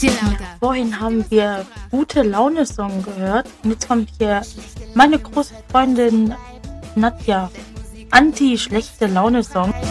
Vorhin haben wir gute Laune-Song gehört. Und jetzt kommt hier meine große Freundin Nadja. Anti-schlechte Laune-Song.